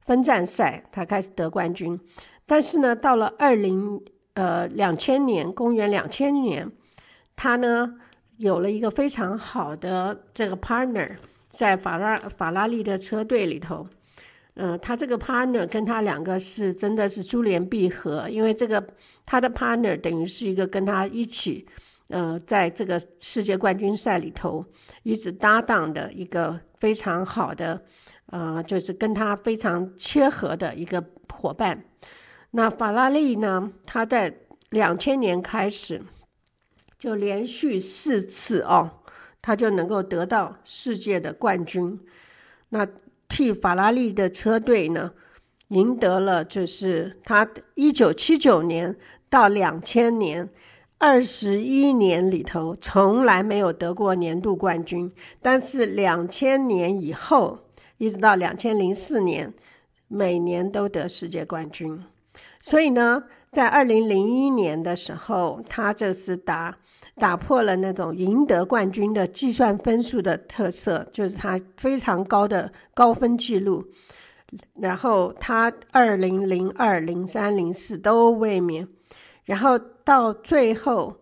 分站赛他开始得冠军。但是呢，到了2000年，公元2000年，他呢有了一个非常好的这个 partner， 在法拉利的车队里头。他这个 partner 跟他两个是真的是珠联璧合，因为他的 partner 等于是一个跟他一起在这个世界冠军赛里头一直搭档的一个非常好的就是跟他非常切合的一个伙伴。那法拉利呢，他在2000年开始就连续4次他就能够得到世界的冠军。那替法拉利的车队呢赢得了，就是他1979年到2000年21年里头从来没有得过年度冠军，但是2000年以后一直到2004年每年都得世界冠军。所以呢，在2001年的时候，他这是打破了那种赢得冠军的计算分数的特色，就是他非常高的高分记录。然后他2002、03、04都卫冕，然后到最后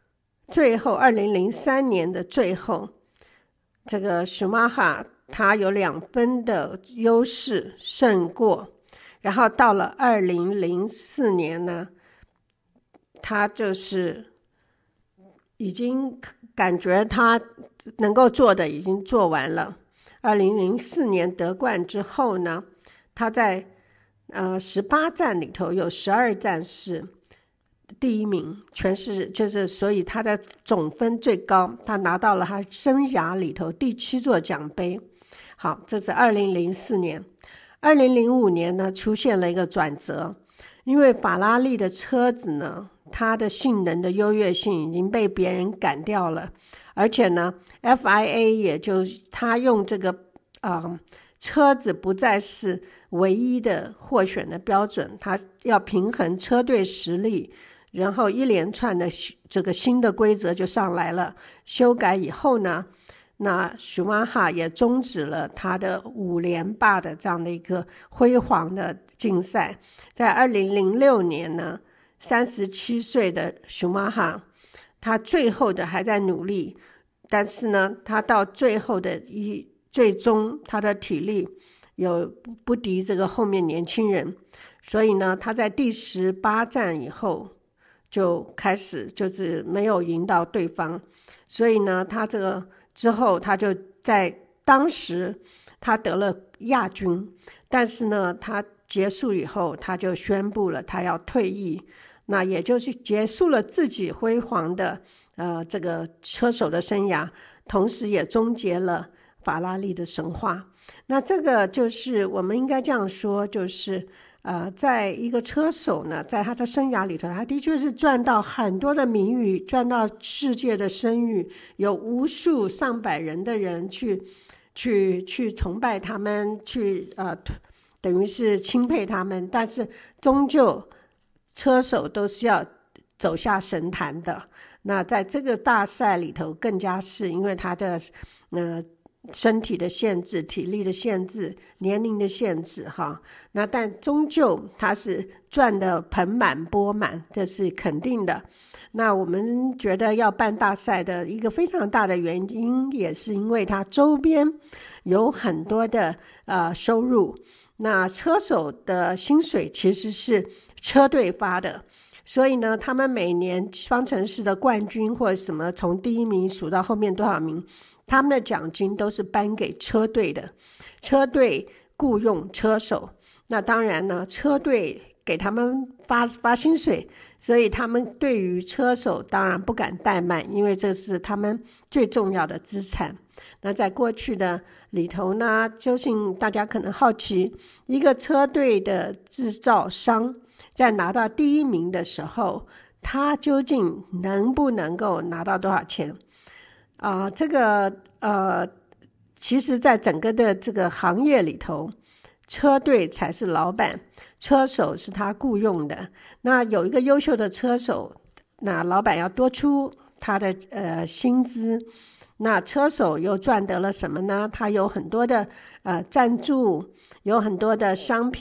2003年的最后，这个舒马哈他有2分的优势胜过，然后到了2004年呢，他就是已经感觉他能够做的已经做完了。2004年得冠之后呢，他在18站里头有12站是第一名，就是所以他的总分最高，他拿到了他生涯里头第7座奖杯。好，这是2004年。2005年呢出现了一个转折，因为法拉利的车子呢，它的性能的优越性已经被别人赶掉了，而且呢 FIA 也就他用这个车子不再是唯一的获选的标准，他要平衡车队实力，然后一连串的这个新的规则就上来了。修改以后呢，那舒马哈也终止了他的5连霸的这样的一个辉煌的竞赛。在2006年呢，37岁的舒马哈他最后的还在努力，但是呢他到最后的最终他的体力有不敌这个后面年轻人，所以呢他在第18站以后就开始就是没有赢到对方，所以呢他这个之后他就在当时他得了亚军，但是呢他结束以后他就宣布了他要退役，那也就是结束了自己辉煌的这个车手的生涯，同时也终结了法拉利的神话。那这个就是我们应该这样说，就是在一个车手呢，在他的生涯里头，他的确是赚到很多的名誉，赚到世界的声誉，有无数上百人的人去崇拜他们，等于是钦佩他们，但是终究车手都是要走下神坛的。那在这个大赛里头更加是因为他的身体的限制、体力的限制、年龄的限制那但终究他是赚得盆满钵满，这是肯定的。那我们觉得要办大赛的一个非常大的原因，也是因为他周边有很多的收入。那车手的薪水其实是车队发的，所以呢他们每年方程式的冠军或者什么从第1名数到后面多少名，他们的奖金都是颁给车队的，车队雇用车手，那当然呢车队给他们发薪水，所以他们对于车手当然不敢怠慢，因为这是他们最重要的资产。那在过去的里头呢，就是大家可能好奇，一个车队的制造商在拿到第1名的时候，他究竟能不能够拿到多少钱这个其实在整个的这个行业里头，车队才是老板，车手是他雇用的。那有一个优秀的车手，那老板要多出他的薪资，那车手又赚得了什么呢？他有很多的赞助，有很多的商品